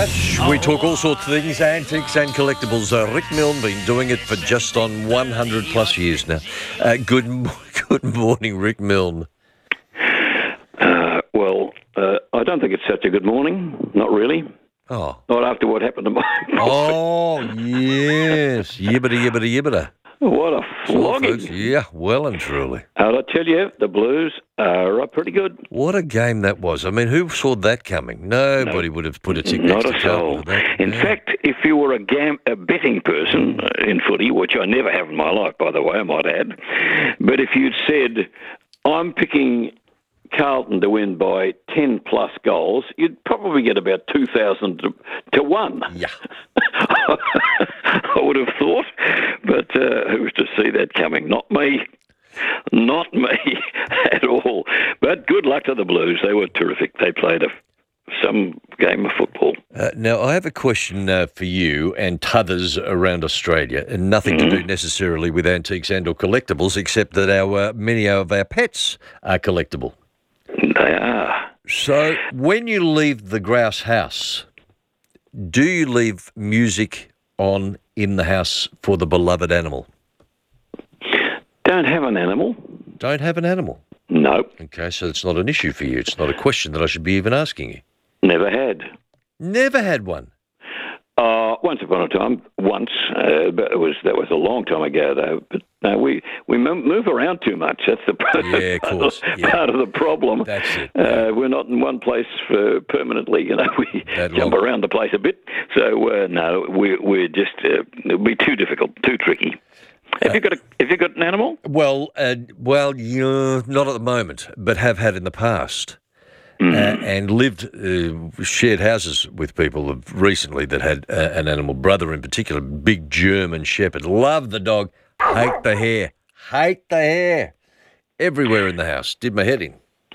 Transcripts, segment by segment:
We talk all sorts of things, antiques and collectibles. Rick Milne been doing it for just on 100 plus years now. Good morning, Rick Milne. I don't think it's such a good morning. Not really. Oh. Not after what happened to my Oh, yes. Yibbida. What a flogging. Yeah, well and truly. And I tell you, the Blues are pretty good. What a game that was. I mean, who saw that coming? Nobody would have put a tick next to Carlton. Not a soul. In fact, if you were a betting person in footy, which I never have in my life, by the way, I might add, but if you'd said, I'm picking Carlton to win by 10 plus goals, you'd probably get about 2,000 to 1. Yeah. I would have thought, but who was to see that coming? Not me at all. But good luck to the Blues. They were terrific. They played some game of football. Now, I have a question for you and t'others around Australia, and nothing to do necessarily with antiques and or collectibles, except that many of our pets are collectible. They are. So when you leave the grouse house, do you leave music on in the house for the beloved animal? Don't have an animal. Don't have an animal? No. Okay, so it's not an issue for you. It's not a question that I should be even asking you. Never had. Never had one? Once upon a time, but that was a long time ago, though. But no, we move around too much. That's the part of the problem. That's it. Yeah. We're not in one place permanently. We jump around the place a bit. So no, we're just it'll be too difficult, too tricky. Have you got an animal? Well, not at the moment, but have had in the past. And lived, shared houses with people recently that had an animal, brother in particular, big German shepherd. Love the dog, hate the hair. Everywhere in the house. Did my head in.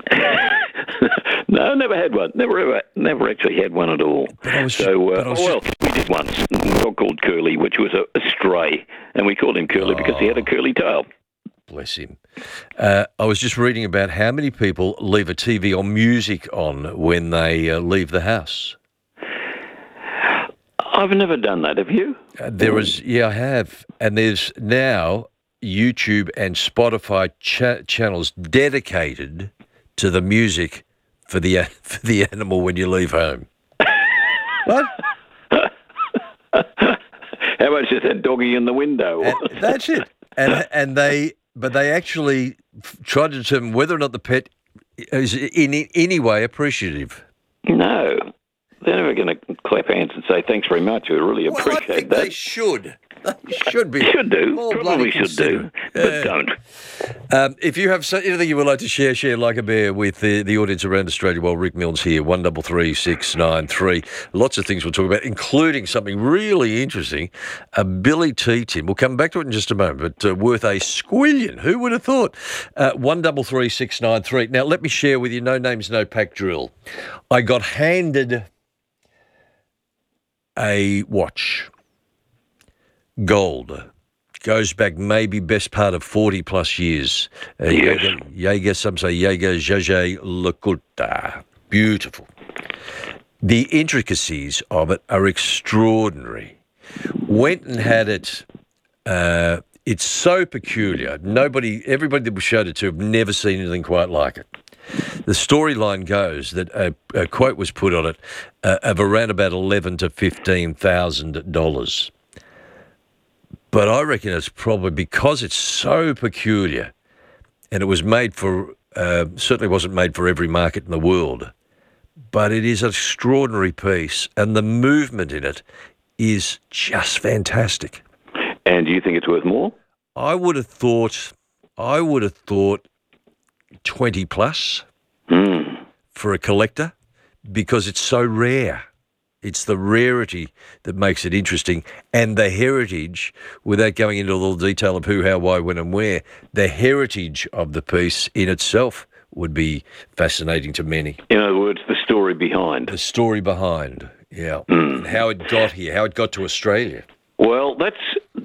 No, never had one. Never actually had one at all. We did once. A dog called Curly, which was a stray, and we called him Curly because he had a curly tail. Bless him. I was just reading about how many people leave a TV or music on when they leave the house. I've never done that. Have you? I have. And there's now YouTube and Spotify channels dedicated to the music for the animal when you leave home. What? How much is that doggy in the window? That's it. But they actually try to determine whether or not the pet is in any way appreciative. No. They're never going to clap hands and say, thanks very much. We really appreciate I think that. They should. They should be. Should do. Probably should do. But don't. If you have anything you would like to share like a bear with the audience around Australia while Rick Milne's here, 133693. Lots of things we'll talk about, including something really interesting, a Billy T tin. We'll come back to it in just a moment, but worth a squillion. Who would have thought? 133693. Now, let me share with you, no names, no pack drill. I got handed a watch. Gold. Goes back maybe best part of 40 plus years. Jaeger, some say Jaeger Jaeger LeCoultre. Beautiful. The intricacies of it are extraordinary. Went and had it. It's so peculiar. Everybody that we showed it to have never seen anything quite like it. The storyline goes that a quote was put on it of around about $11,000 to $15,000. But I reckon it's probably because it's so peculiar, and it was made for, certainly wasn't made for every market in the world, but it is an extraordinary piece, and the movement in it is just fantastic. And do you think it's worth more? I would have thought 20 plus for a collector because it's so rare. It's the rarity that makes it interesting, and the heritage, without going into all the detail of who, how, why, when and where, the heritage of the piece in itself would be fascinating to many. In other words, the story behind. The story behind, yeah. And how it got here, how it got to Australia. Well, that's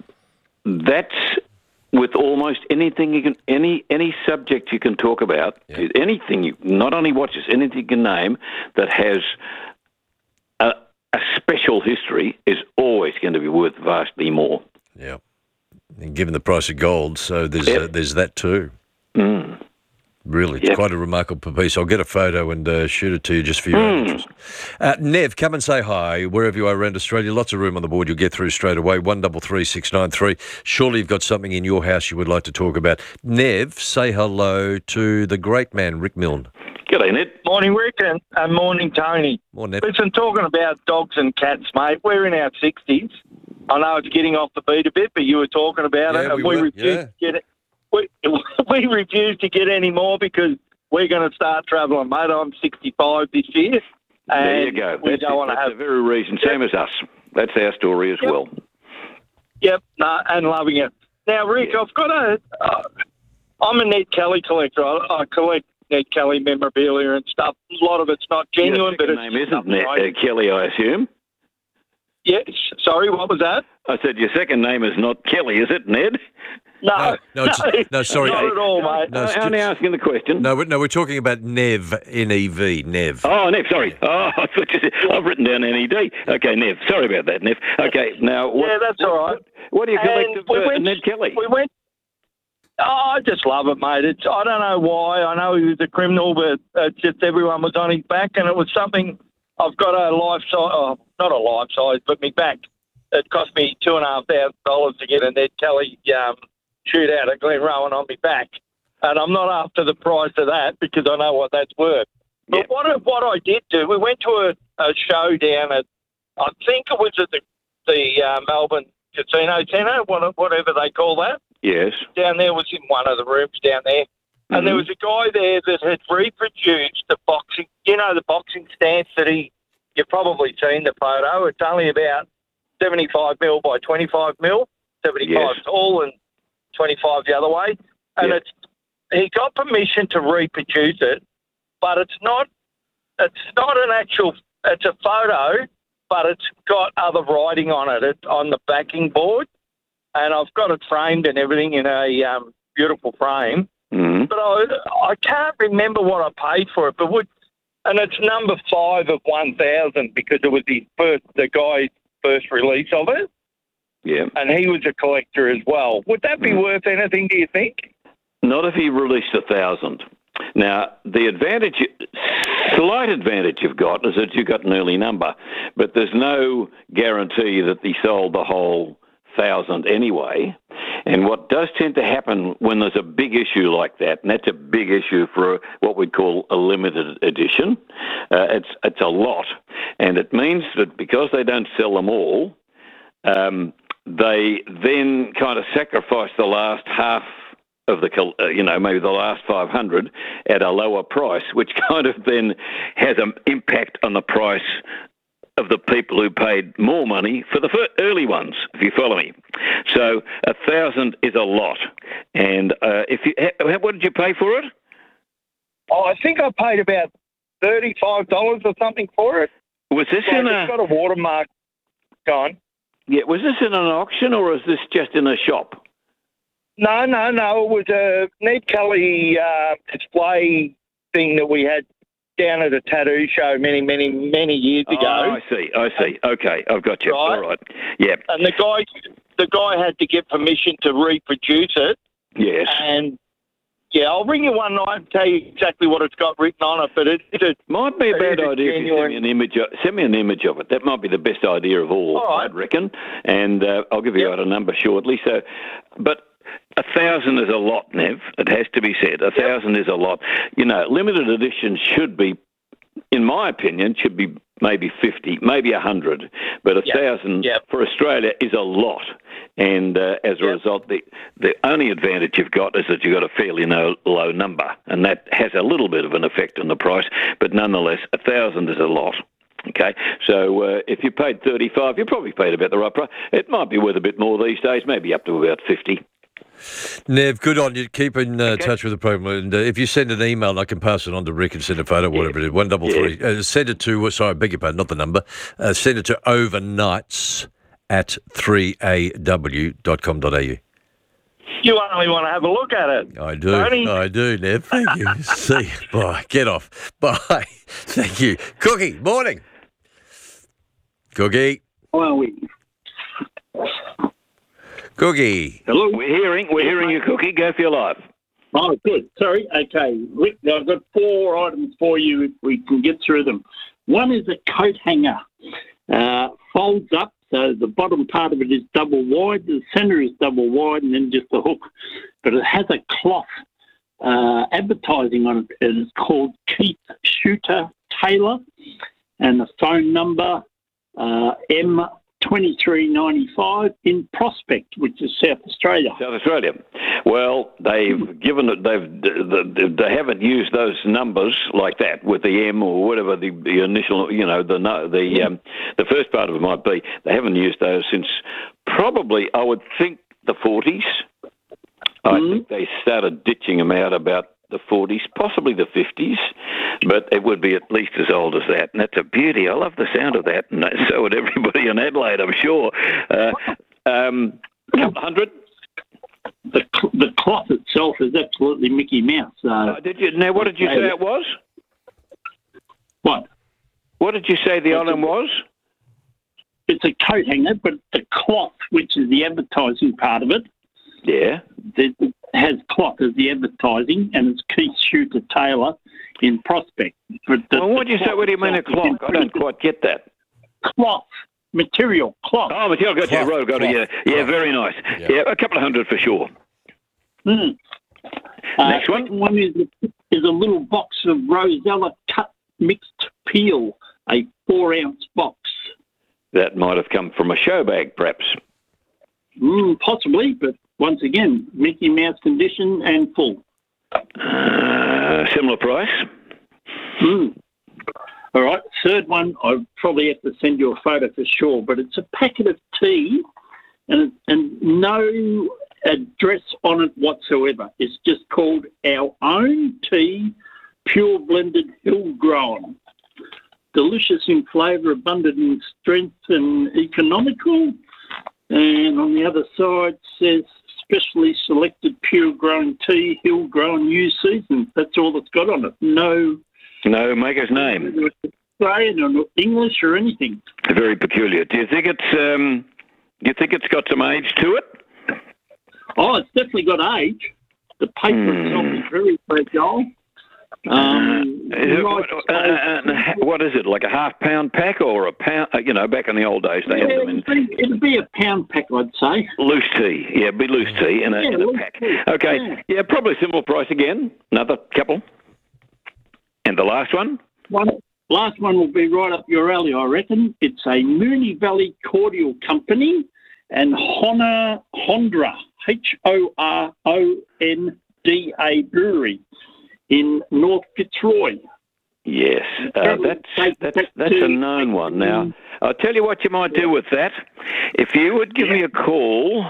with almost anything you can, any subject you can talk about, anything, not only watches, anything you can name that has a special history is always going to be worth vastly more. Yeah. And given the price of gold, so there's that too. Mm. Really, it's quite a remarkable piece. I'll get a photo and shoot it to you just for your own interest. Nev, come and say hi wherever you are around Australia. Lots of room on the board. You'll get through straight away. 133693. Surely you've got something in your house you would like to talk about. Nev, say hello to the great man, Rick Milne. G'day, Ned. Morning, Rick, and morning, Tony. Morning, Nev. Listen, talking about dogs and cats, mate, we're in our 60s. I know it's getting off the beat a bit, but you were talking about it, and we refuse to get it. We refuse to get any more because we're going to start travelling, mate. I'm 65 this year. And there you go. That's the very reason. Same as us. That's our story as well. Yep, and loving it. Now, Rick, I've got I'm a Ned Kelly collector. I collect Ned Kelly memorabilia and stuff. A lot of it's not genuine, but it's... Your name isn't Ned Kelly, I assume? Yes. Sorry, what was that? I said your second name is not Kelly, is it, Ned? No, sorry. Not at all, mate. No, I'm only asking the question. No, we're talking about Nev, N-E-V, Nev. Oh, Nev, sorry. Oh, I thought you said, I've written down N-E-D. Okay, Nev. Sorry about that, Nev. Okay, now... that's all right. What do you collect of Ned Kelly? I just love it, mate. I don't know why. I know he was a criminal, but just everyone was on his back, and it was something... I've got a life-size... not a life-size, but me back. It cost me $2,500 to get a Ned Kelly shootout at Glenrowan on me back. And I'm not after the price of that because I know what that's worth. But what I did do, we went to a show down at, I think it was at the Melbourne Casino Centre, whatever they call that. Yes. Down there, was in one of the rooms down there. Mm-hmm. And there was a guy there that had reproduced the boxing, the boxing stance that you've probably seen the photo. It's only about 75 mil by 25 mil, 75 tall and 25 the other way. And he got permission to reproduce it, but it's not an actual, it's a photo, but it's got other writing on it. It's on the backing board, and I've got it framed and everything in a beautiful frame. Mm-hmm. But I can't remember what I paid for it, and it's number 5 of 1,000 because it was the guy's first release of it. Yeah. And he was a collector as well. Would that be worth anything, do you think? Not if he released 1,000. Now, the slight advantage you've got is that you've got an early number, but there's no guarantee that he sold the whole 1,000 anyway. And what does tend to happen when there's a big issue like that, and that's a big issue for what we call a limited edition, it's a lot. And it means that because they don't sell them all, they then kind of sacrifice the last half of maybe the last 500 at a lower price, which kind of then has an impact on the price of the people who paid more money for the early ones, if you follow me. So 1,000 is a lot. And what did you pay for it? Oh, I think I paid about $35 or something for it. Was this it's got a watermark on. Yeah, was this in an auction or is this just in a shop? No. It was a Ned Kelly display thing that we had down at a tattoo show many, many, many years ago. Oh, I see. Okay, I've got you. Right. All right. Yeah. And the guy had to get permission to reproduce it. Yes. And I'll ring you one night and tell you exactly what it's got written on it. But it might be a bad idea if you send me an image of it. That might be the best idea of all right. I'd reckon. And I'll give you out a number shortly. So, but 1,000 is a lot, Nev. It has to be said. 1,000 is a lot. Limited editions should be, in my opinion, should be maybe 50, maybe 100. But 1,000 for Australia is a lot. And as a result, the only advantage you've got is that you've got a fairly low number. And that has a little bit of an effect on the price. But nonetheless, 1,000 is a lot. Okay, so if you paid 35, you probably paid about the right price. It might be worth a bit more these days, maybe up to about 50. Nev, good on you. Keep in touch with the program. And if you send an email, I can pass it on to Rick and send a photo, whatever it is. 133. Send it to, sorry, I beg your pardon, not the number. Send it to overnights@3aw.com.au. You only want to have a look at it. I do. Tony? I do, Nev. Thank you. See, bye. Get off. Bye. Thank you. Cookie, morning. Cookie. How are we? Cookie. Hello? We're hearing you, Cookie. Go for your life. Oh, good. Sorry. Okay. Rick, I've got 4 items for you if we can get through them. One is a coat hanger. Folds up, so the bottom part of it is double wide, the centre is double wide, and then just a hook. But it has a cloth advertising on it, and it's called Keith Shooter Taylor, and the phone number M2395 in Prospect, which is South Australia. South Australia. Well, they've given it. They haven't used those numbers like that with the M or whatever the initial. The first part of it might be. They haven't used those since probably I would think the 40s. I think they started ditching them out about the 40s, possibly the 50s, but it would be at least as old as that. And that's a beauty. I love the sound of that, and so would everybody in Adelaide, I'm sure. Couple hundred. The cloth itself is absolutely Mickey Mouse. Did you? Now, what did you say it was? What? What did you say the item was? It's a coat hanger, but the cloth, which is the advertising part of it, Yeah. it has cloth as the advertising, and it's Keith Shooter Taylor in Prospect. But What do you mean a clock? I don't quite get that. Cloth. Material. Cloth. Oh, material. Got you. Right, got it. Yeah, very nice. Yeah, a couple of hundred for sure. Next one. Second one is a little box of Rosella cut mixed peel, a 4-ounce box. That might have come from a show bag, perhaps. Possibly, but once again, Mickey Mouse condition and full. Similar price. All right, third one, I probably have to send you a photo for sure, but it's a packet of tea and no address on it whatsoever. It's just called Our Own Tea, Pure Blended Hill Grown. Delicious in flavour, abundant in strength and economical. And on the other side says specially selected pure grown tea, hill grown new season. That's all it's got on it. No maker's name. Australian or English or anything. Very peculiar. Do you think it's got some age to it? Oh, it's definitely got age. The paper itself is very fragile. What is it, like a half-pound pack or a pound? Back in the old days, they had them in... It'd be a pound pack, I'd say. Loose tea. Yeah, it'd be loose tea in a pack. Tea. Okay, yeah, probably similar price again. Another couple. And the last one? Last one will be right up your alley, I reckon. It's a Moonee Valley Cordial Company and Hondra, Horonda Brewery in North Fitzroy. Yes, that's a known one. Now, I'll tell you what you might do with that. If you would give me a call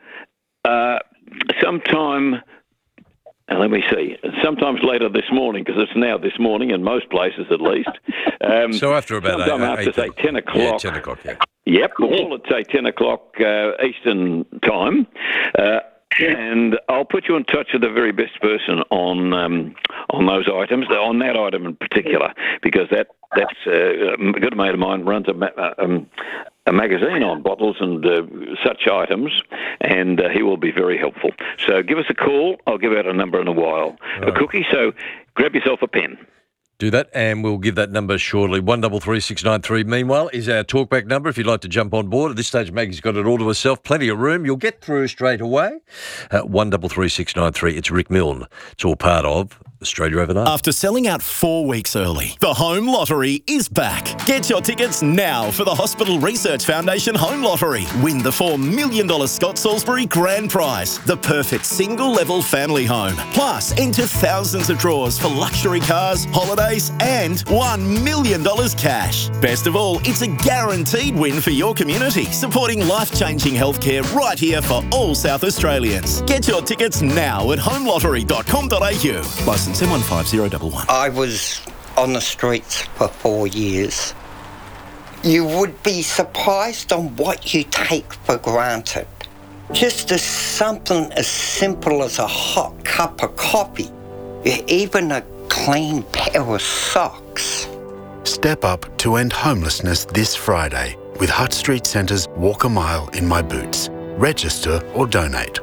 sometime... let me see. Sometimes later this morning, because it's now this morning in most places at least. So after about after say 10 o'clock. Yeah, 10 o'clock, yeah. Yep, call at say 10 o'clock Eastern time. And I'll put you in touch with the very best person on those items, on that item in particular, because that's a good mate of mine runs a magazine on bottles and such items, and he will be very helpful. So give us a call. I'll give out a number in a while. Right. Cookie, so grab yourself a pen. Do that, and we'll give that number shortly. 133693, meanwhile, is our talkback number if you'd like to jump on board. At this stage, Maggie's got it all to herself. Plenty of room. You'll get through straight away. 133693. It's Rick Milne. It's all part of Australia Overnight. After selling out 4 weeks early, the Home Lottery is back. Get your tickets now for the Hospital Research Foundation Home Lottery. Win the $4 million Scott Salisbury Grand Prize, the perfect single-level family home. Plus, enter thousands of draws for luxury cars, holidays, and $1 million cash. Best of all, it's a guaranteed win for your community, supporting life-changing healthcare right here for all South Australians. Get your tickets now at homelottery.com.au. Licence M15011. I was on the streets for 4 years. You would be surprised on what you take for granted. Just as something as simple as a hot cup of coffee, even a clean pair of socks. Step up to end homelessness this Friday. with Hutt Street Centre's Walk a Mile in My Boots. Register or donate.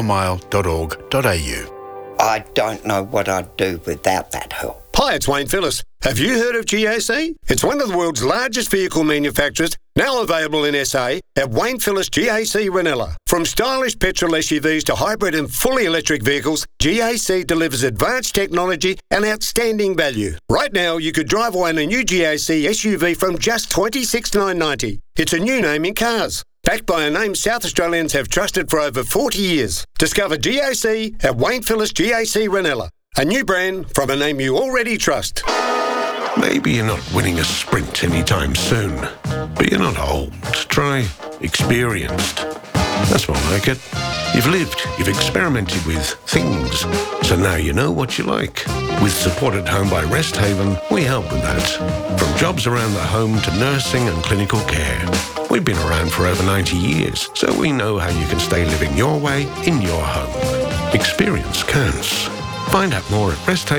walkamile.org.au. I don't know what I'd do without that help. Hi, it's Wayne Phillis. Have you heard of GAC? It's one of the world's largest vehicle manufacturers, now available in SA at Wayne Phillis GAC Ranella. From stylish petrol SUVs to hybrid and fully electric vehicles, GAC delivers advanced technology and outstanding value. Right now, you could drive away in a new GAC SUV from just $26,990. It's a new name in cars. Backed by a name South Australians have trusted for over 40 years. Discover GAC at Wayne Phillis GAC Ranella. A new brand from a name you already trust. Maybe you're not winning a sprint anytime soon, but you're not old. Try experienced. That's more like it. You've lived, you've experimented with things, so now you know what you like. With Support at Home by Resthaven, we help with that. From jobs around the home to nursing and clinical care. We've been around for over 90 years, so we know how you can stay living your way in your home. Experience counts. Find out more at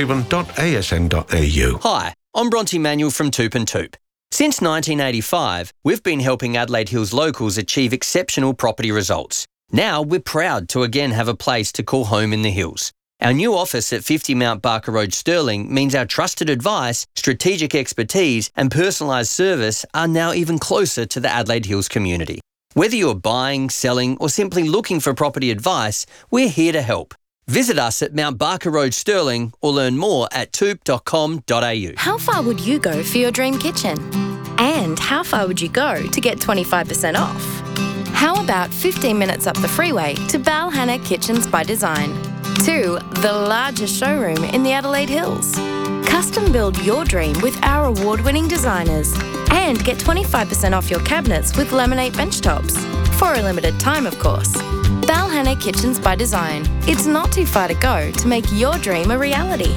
resthaven.asn.au. Hi, I'm Bronte Manuel from Toop and Toop. Since 1985, we've been helping Adelaide Hills locals achieve exceptional property results. Now we're proud to again have a place to call home in the hills. Our new office at 50 Mount Barker Road, Stirling, means our trusted advice, strategic expertise and personalised service are now even closer to the Adelaide Hills community. Whether you're buying, selling or simply looking for property advice, we're here to help. Visit us at Mount Barker Road, Stirling, or learn more at toop.com.au. How far would you go for your dream kitchen? And how far would you go to get 25% off? How about 15 minutes up the freeway to Balhanna Kitchens by Design? 2, the largest showroom in the Adelaide Hills. Custom build your dream with our award-winning designers. And get 25% off your cabinets with laminate benchtops. For a limited time, of course. Balhanna Kitchens by Design. It's not too far to go to make your dream a reality.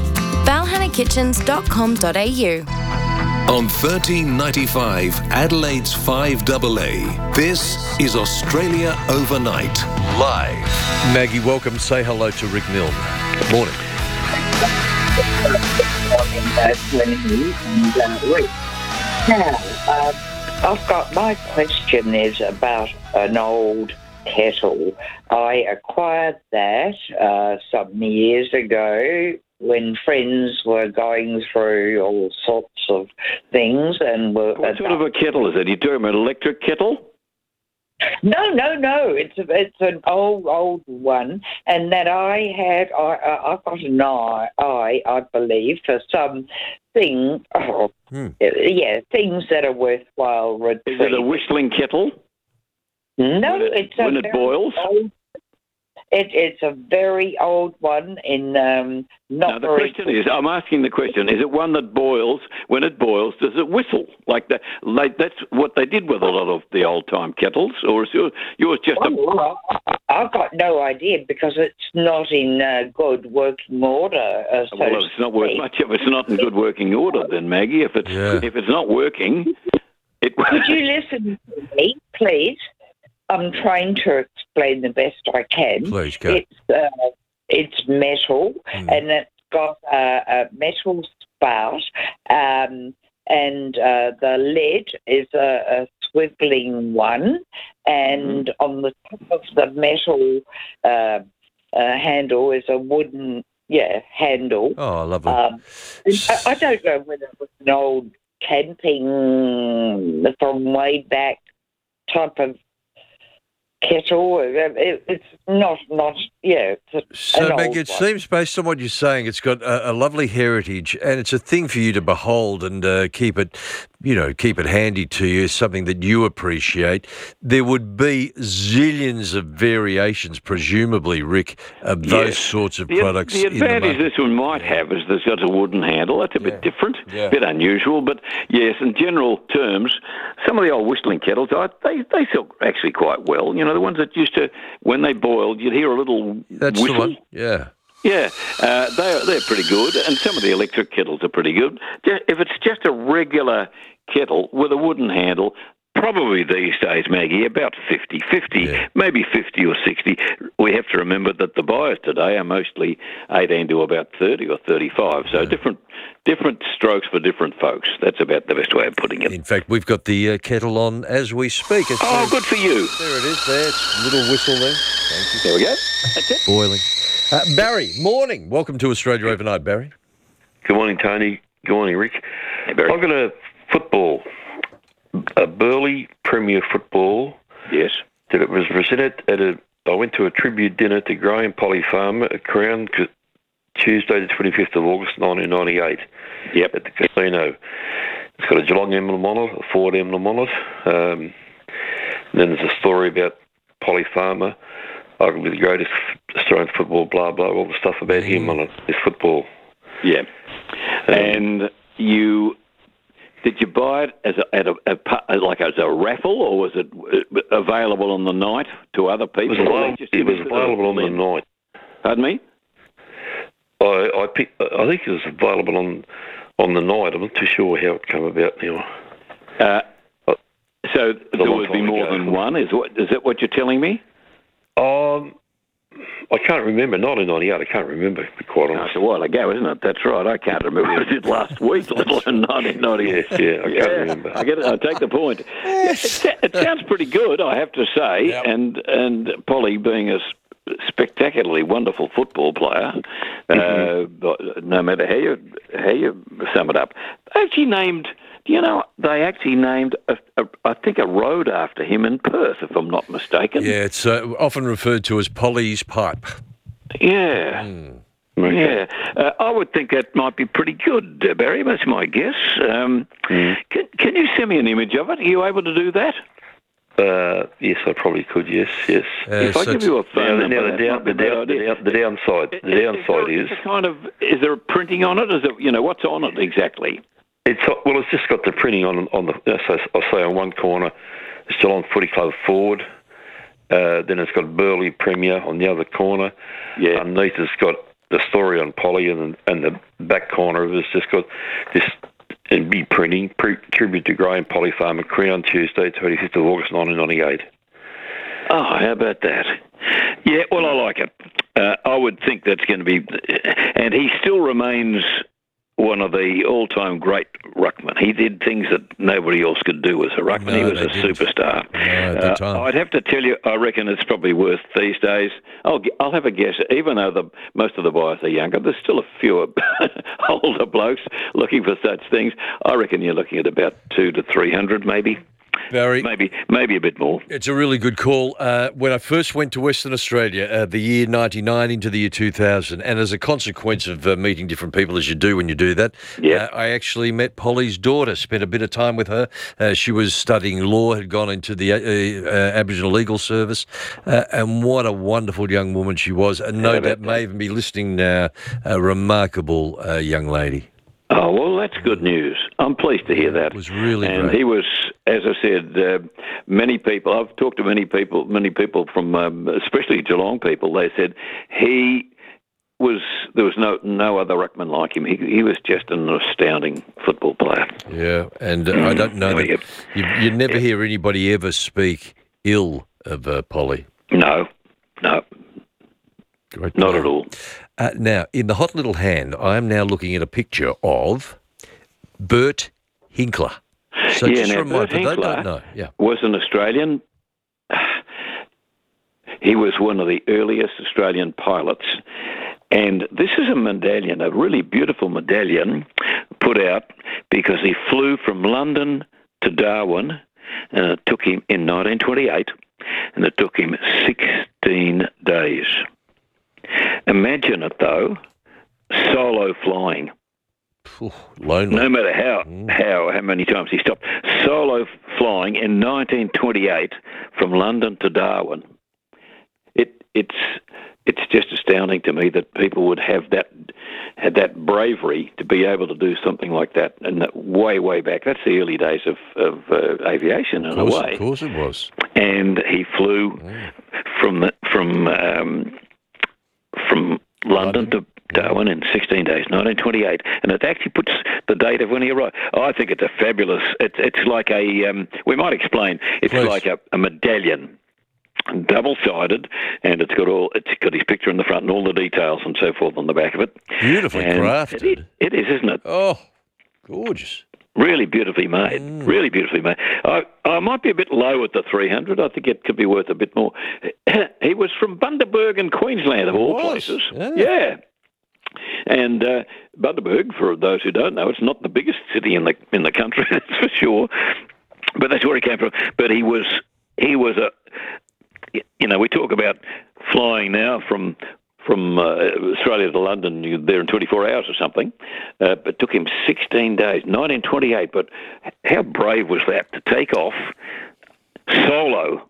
balhannakitchens.com.au. On 1395 Adelaide's 5AA, this is Australia Overnight, live. Maggie, welcome. Say hello to Rick Milne. Good morning. Now, I've got, my question is about an old kettle. I acquired that some years ago when friends were going through all sorts of things and were... What sort of a kettle is it? You talking about an electric kettle? No. It's an old one, and that I had. I got an eye, I believe, for some thing. Things that are worthwhile retrieving. Is it a whistling kettle? No, when it boils. It's a very old one the question is, I'm asking the question, is it one that boils? When it boils, does it whistle? Like that's what they did with a lot of the old-time kettles, or is yours just I've got no idea because it's not in good working order. Well, it's not worth much if it's not in good working order then, Maggie. If it's not working... Could you listen to me, please? I'm trying to explain the best I can. Please go. It's metal, and it's got a metal spout, and the lid is a swiveling one, and on the top of the metal handle is a wooden handle. Oh, lovely. I don't know whether it was an old camping from way back type of kettle. It's not. So, Meg, it seems, based on what you're saying, it's got a lovely heritage, and it's a thing for you to behold and keep it handy to you. Something that you appreciate. There would be zillions of variations, presumably, Rick, of those sorts of products. The advantage this one might have is there's got a wooden handle. That's a bit different, a bit unusual, but yes, in general terms, some of the old whistling kettles, they sell actually quite well. You know, the ones that used to, when they boiled, you'd hear a little whistle. The one. Yeah. Yeah, they're pretty good, and some of the electric kettles are pretty good. If it's just a regular kettle with a wooden handle, probably these days, Maggie, about 50-50, maybe 50 or 60. We have to remember that the buyers today are mostly 18 to about 30 or 35, so different strokes for different folks. That's about the best way of putting it. In fact, we've got the kettle on as we speak. Good for you. There it is there. It's a little whistle there. Thank you. There we go. That's it. Boiling. Barry, morning. Welcome to Australia Overnight, Barry. Good morning, Tony. Good morning, Rick. Hey, Barry. I've got a Burleigh Premier football. Yes. That it was presented I went to a tribute dinner to Graham Polly Farmer at Crown Tuesday the 25th of August 1998. Yep. At the casino. It's got a Geelong emblem on it, a Ford emblem on it. And then there's a story about Polly Farmer, arguably the greatest Australian football, blah, blah, all the stuff about him on it, his football. Yeah. And did you buy it as a raffle, or was it available on the night to other people? It was available on the night. Pardon me? I think it was available on the night. I'm not too sure how it came about now. So there would be more than one. Is that what you're telling me? I can't remember. 1998, I can't remember, to be quite honest. It's a while ago, isn't it? That's right. I can't remember what I did last week, let alone 1998. Yes, I can't remember. I get it. I take the point. It sounds pretty good, I have to say. Yep. And Polly, being a spectacularly wonderful football player, no matter how you sum it up, they actually named, I think, a road after him in Perth, if I'm not mistaken. Yeah, it's often referred to as Polly's Pipe. Yeah. Okay. Yeah. I would think that might be pretty good, Barry. That's my guess. Can you send me an image of it? Are you able to do that? Yes, I probably could. Yes. If I give you a phone number, the downside is kind of. Is there a printing on it? Is it? What's on it exactly? It's just got the printing on the. So I'll say on one corner, it's Geelong Footy Club Ford. Then it's got Burleigh Premier on the other corner. Yeah. Underneath it's got the story on Polly, and the back corner of it's just got this. And big printing, tribute to Graham Polly Farmer, Crown Tuesday, 25th of August 1998. Oh, how about that? Yeah, well, I like it. I would think that's going to be... And he still remains one of the all-time great ruckmen. He did things that nobody else could do as a ruckman. He was a superstar. At that time. I'd have to tell you, I reckon it's probably worth these days. I'll have a guess. Even though most of the buyers are younger, there's still a few older blokes looking for such things. I reckon you're looking at about 200 to 300, maybe. Barry, maybe a bit more. It's a really good call. When I first went to Western Australia, the year 99 into the year 2000, and as a consequence of meeting different people, as you do when you do that, I actually met Polly's daughter, spent a bit of time with her. She was studying law, had gone into the Aboriginal Legal Service, and what a wonderful young woman she was. And no doubt may even be listening now, a remarkable young lady. Oh, well, that's good news. I'm pleased to hear that. It was really great. And he was, as I said, many people, I've talked to many people from, especially Geelong people, they said there was no other ruckman like him. He was just an astounding football player. Yeah, and I don't know that you never hear anybody ever speak ill of Polly. No. Great Not at all. Now, in the hot little hand, I am now looking at a picture of Bert Hinkler. So just a reminder, they don't know. Yeah. Was an Australian. He was one of the earliest Australian pilots. And this is a medallion, a really beautiful medallion put out because he flew from London to Darwin, and it took him in 1928, and it took him 16 days. Imagine it, though, solo flying. Lonely. No matter how many times he stopped. Solo flying in 1928 from London to Darwin. It's just astounding to me that people would had that bravery to be able to do something like that, and way back. That's the early days of aviation in a way. Of course, it was. And he flew from London Darwin, in 16 days, 1928, and it actually puts the date of when he arrived. I think it's a fabulous. It's like a. We might explain. It's like a medallion, double-sided, and it's got his picture in the front and all the details and so forth on the back of it. Beautifully crafted. It is, isn't it? Oh, gorgeous. Really beautifully made. Really beautifully made. I might be a bit low at the 300. I think it could be worth a bit more. He was from Bundaberg in Queensland, of all places. Yeah. And Bundaberg, for those who don't know, it's not the biggest city in the country, that's for sure. But that's where he came from. But he was a. We talk about flying now from Australia to London, you're there in 24 hours or something. But it took him 16 days, 1928. But how brave was that to take off solo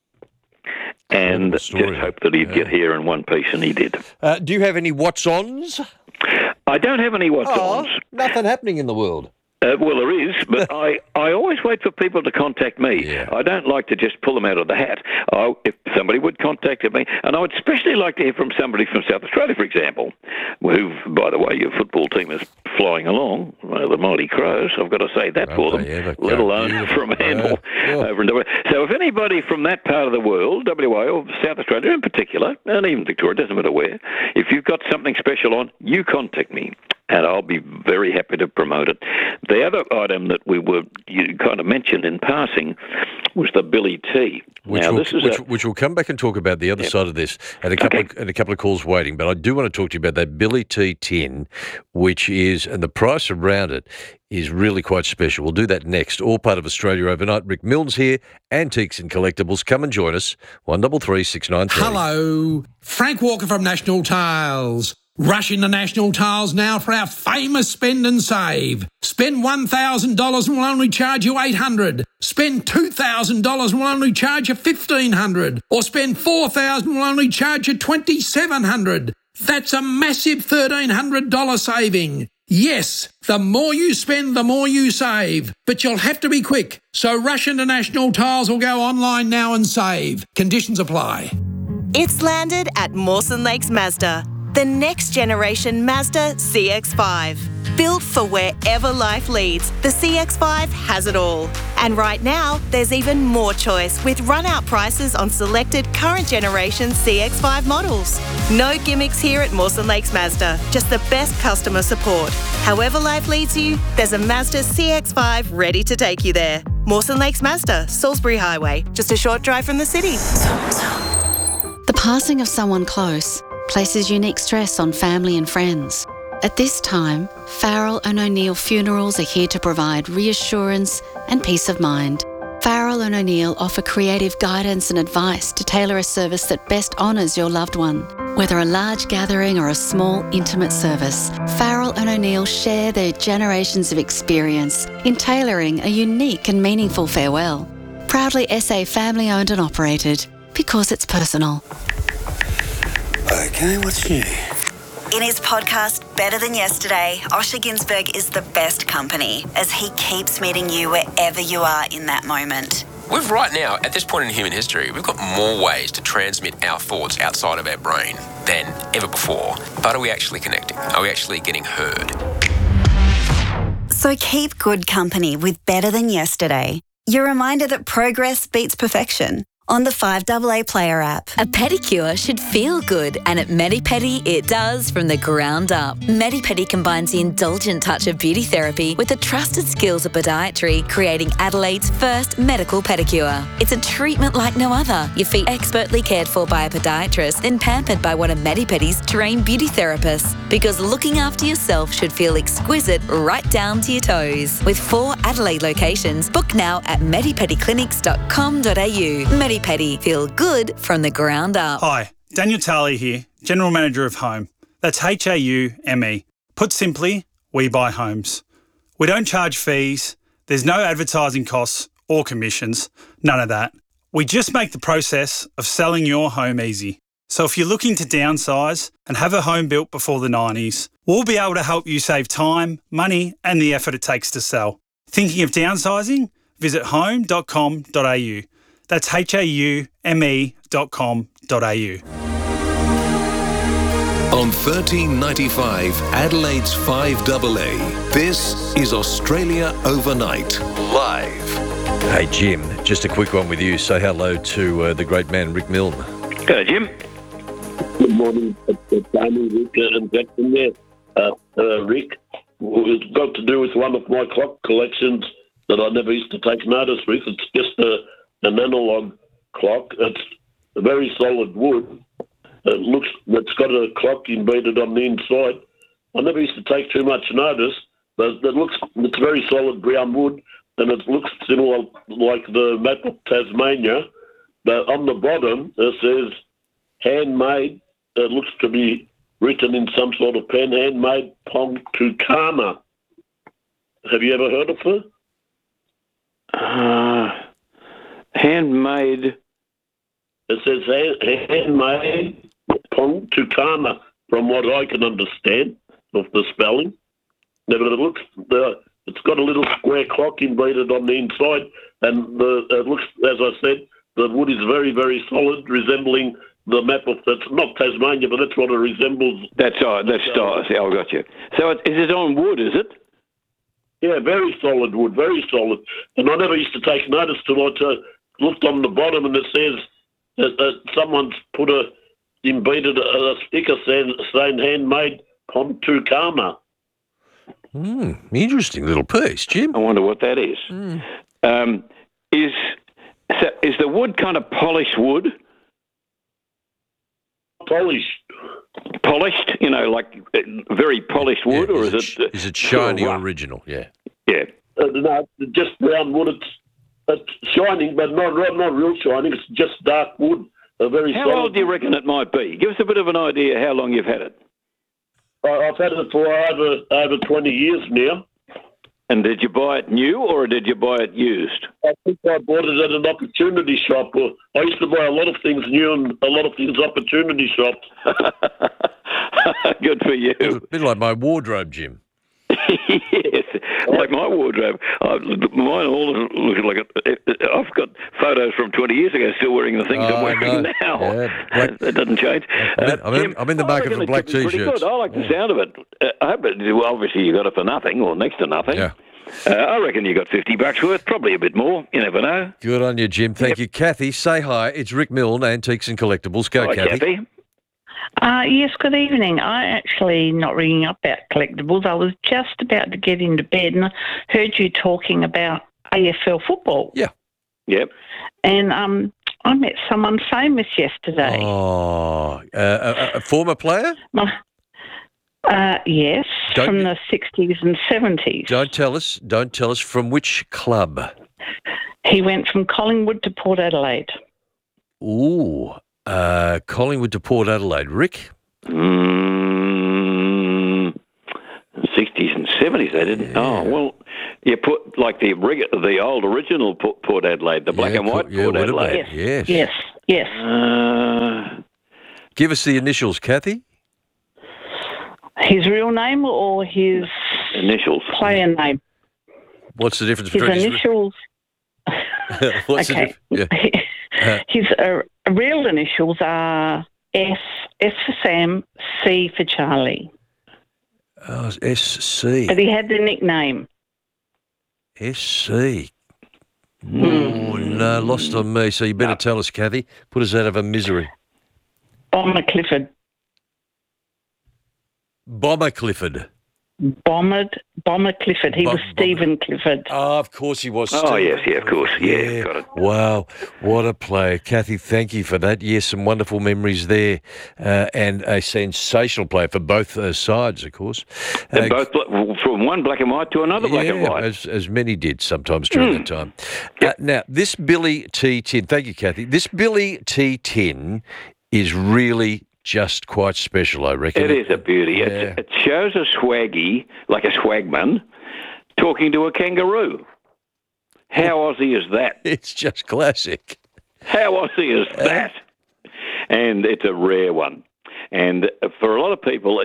and just hope that he'd get here in one piece, and he did. Do you have any what's-ons? I don't have any what's-ons. Nothing happening in the world. Well, there is, but I always wait for people to contact me. Yeah. I don't like to just pull them out of the hat. If somebody would contact me, and I would especially like to hear from somebody from South Australia, for example, who, by the way, your football team is flying along, the Mighty Crows. I've got to say that for them, let alone from Handle. Over in WA. So if anybody from that part of the world, WA or South Australia in particular, and even Victoria, doesn't matter where, if you've got something special on, you contact me, and I'll be very happy to promote it. The other item that you kind of mentioned in passing was the Billy T. Which we'll come back and talk about the other side of this, and a couple of calls waiting. But I do want to talk to you about that Billy T tin, which is, and the price around it is really quite special. We'll do that next. All part of Australia Overnight. Rick Milnes here, Antiques and Collectibles. Come and join us. 133 693. Hello, Frank Walker from National Tiles. Rush into National Tiles now for our famous spend and save. Spend $1,000 and we'll only charge you $800. Spend $2,000 and we'll only charge you $1,500. Or spend $4,000 and we'll only charge you $2,700. That's a massive $1,300 saving. Yes, the more you spend, the more you save. But you'll have to be quick. So rush into National Tiles or go online now and save. Conditions apply. It's landed at Mawson Lakes Mazda. The next generation Mazda CX-5. Built for wherever life leads, the CX-5 has it all. And right now, there's even more choice with run-out prices on selected current generation CX-5 models. No gimmicks here at Mawson Lakes Mazda, just the best customer support. However life leads you, there's a Mazda CX-5 ready to take you there. Mawson Lakes Mazda, Salisbury Highway, just a short drive from the city. The passing of someone close places unique stress on family and friends. At this time, Farrell & O'Neill Funerals are here to provide reassurance and peace of mind. Farrell & O'Neill offer creative guidance and advice to tailor a service that best honours your loved one. Whether a large gathering or a small, intimate service, Farrell & O'Neill share their generations of experience in tailoring a unique and meaningful farewell. Proudly SA family-owned and operated, because it's personal. Okay, what's new? In his podcast, Better Than Yesterday, Osher Günsberg is the best company as he keeps meeting you wherever you are in that moment. We've right now, at this point in human history, we've got more ways to transmit our thoughts outside of our brain than ever before. But are we actually connecting? Are we actually getting heard? So keep good company with Better Than Yesterday. Your reminder that progress beats perfection. On the 5AA Player app. A pedicure should feel good, and at Medi-Pedi it does from the ground up. Medi-Pedi combines the indulgent touch of beauty therapy with the trusted skills of podiatry, creating Adelaide's first medical pedicure. It's a treatment like no other. Your feet expertly cared for by a podiatrist, then pampered by one of Medi-Pedi's trained beauty therapists. Because looking after yourself should feel exquisite right down to your toes. With 4 Adelaide locations, book now at medipediclinics.com.au. Medi-Pedi, feel good from the ground up. Hi, Daniel Tarley here, General Manager of Home. That's HAUME. Put simply, we buy homes. We don't charge fees, there's no advertising costs or commissions, none of that. We just make the process of selling your home easy. So if you're looking to downsize and have a home built before the 90s, we'll be able to help you save time, money and the effort it takes to sell. Thinking of downsizing? Visit home.com.au. That's haume.com.au. On 1395 Adelaide's 5AA, this is Australia Overnight, live. Hey, Jim, just a quick one with you. Say hello to the great man, Rick Milne. Hello, Jim. Good morning, Tony, Rick, and Jackson there. Rick, it's got to do with one of my clock collections that I never used to take notice with. It's just an analog clock. It's a very solid wood. It's got a clock embedded on the inside. I never used to take too much notice, but it's very solid brown wood, and it looks similar like the map of Tasmania. But on the bottom, it says handmade. It looks to be written in some sort of pen, handmade Pongtukama. Have you ever heard of her? Handmade. It says handmade Pongtukama, from what I can understand of the spelling. But it's got a little square clock embedded on the inside, and it looks, as I said, the wood is very, very solid, resembling the map of, that's not Tasmania, but that's what it resembles. That's right, I got you. So is it on wood, is it? Yeah, very solid wood, very solid. And I never used to take notice till I looked on the bottom, and it says that someone's embedded a sticker saying handmade Pongtukama. Interesting little piece, Jim. I wonder what that is. Is the wood kind of polished wood? Polished, like very polished wood, or is it shiny or original? Yeah. Yeah. No, just brown wood. It's shining, but not real shining. It's just dark wood. How old do you reckon it might be? Give us a bit of an idea how long you've had it. I've had it for over 20 years now. And did you buy it new or did you buy it used? I think I bought it at an opportunity shop. I used to buy a lot of things new and a lot of things opportunity shops. Good for you. A bit like my wardrobe, Jim. Yes, like my wardrobe. Mine all look like I've got photos from 20 years ago still wearing the things I'm wearing now. Yeah, that doesn't change. I'm in the market for black T-shirts. I like the sound of it. I hope obviously you got it for nothing or next to nothing. Yeah. I reckon you got $50 worth, probably a bit more. You never know. Good on you, Jim. Thank you. Kathy, say hi. It's Rick Milne, Antiques and Collectibles. Go, Hi, Kathy. Yes, good evening. I actually not ringing up about collectibles. I was just about to get into bed and I heard you talking about AFL football. Yeah. Yep. And I met someone famous yesterday. Oh, a former player? Yes, from the 60s and 70s. Don't tell us from which club. He went from Collingwood to Port Adelaide. Ooh. Collingwood to Port Adelaide. Rick? 60s and 70s, they didn't. Yeah. Oh, well, you put like the old original Port Adelaide, the black and white Port Adelaide. Yes. Give us the initials, Kathy. His real name or his initials? Player name. What's the difference between his initials? What's okay. His real initials are S for Sam, C for Charlie. Oh, SC. But he had the nickname. SC. Oh, no, lost on me. So you better tell us, Kathy. Put us out of our misery. Bomber Clifford. Bomber Clifford. Bomber Clifford. He was Stephen Clifford. Oh, of course he was. Oh, yes, of course. Yeah, got it. Wow, what a player. Kathy, thank you for that. Yes, some wonderful memories there. And a sensational player for both sides, of course. And both from one black and white to another black and white. As many did sometimes during that time. Now, this Billy T. Tin, thank you, Kathy. This Billy T. Tin is really just quite special, I reckon. It is a beauty. Yeah. It shows a swaggy, like a swagman, talking to a kangaroo. How Aussie is that? It's just classic. How Aussie is that? And it's a rare one. And for a lot of people,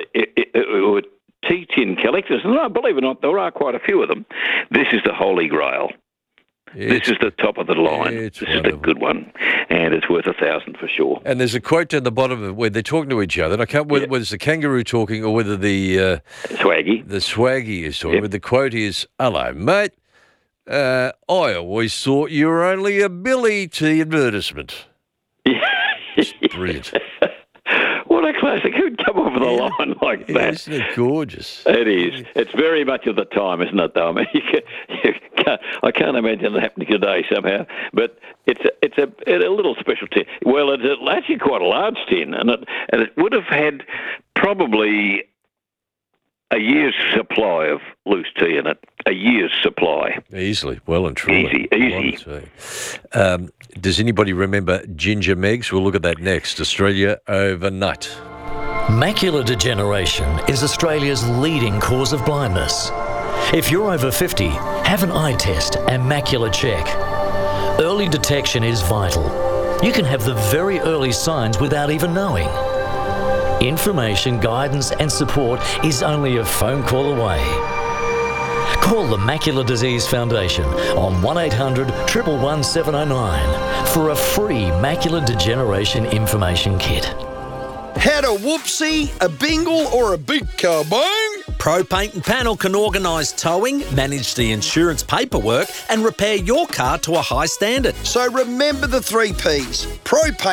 T-tin collectors, and I believe it or not, there are quite a few of them, this is the holy grail. This is the top of the line. This is a good one, and it's worth $1,000 for sure. And there's a quote down the bottom of it where they're talking to each other. And I can't whether it's the kangaroo talking or whether the swaggy is talking. But the quote is, "Hello, mate. I always thought you were only a Billy to the advertisement." It's brilliant. What a classic. Who'd come off with a line like that? Isn't it gorgeous? It is. It's very much of the time, isn't it, though? I mean, I can't imagine it happening today somehow. But it's a little special tin. Well, it's actually quite a large tin, and it would have had probably a year's supply of loose tea in it. A year's supply. Easily. Well and truly. Easy. Does anybody remember Ginger Meggs? We'll look at that next. Australia Overnight. Macular degeneration is Australia's leading cause of blindness. If you're over 50, have an eye test and macular check. Early detection is vital. You can have the very early signs without even knowing. Information, guidance and support is only a phone call away. Call the Macular Disease Foundation on 1800 111 709 for a free macular degeneration information kit. Had a whoopsie, a bingle or a big kabong? Pro Paint and Panel can organise towing, manage the insurance paperwork and repair your car to a high standard. So remember the 3 Ps. Pro Paint